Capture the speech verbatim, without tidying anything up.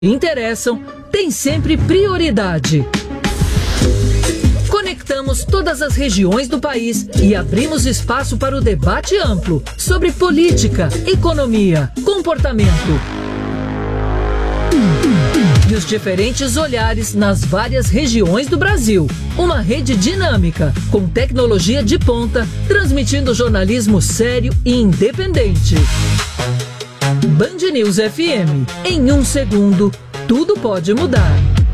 interessam tem sempre prioridade. Conectamos todas as regiões do país e abrimos espaço para o debate amplo sobre política, economia, comportamento e os diferentes olhares nas várias regiões do Brasil. Uma rede dinâmica, com tecnologia de ponta, transmitindo jornalismo sério e independente. Band News F M. Em um segundo, tudo pode mudar.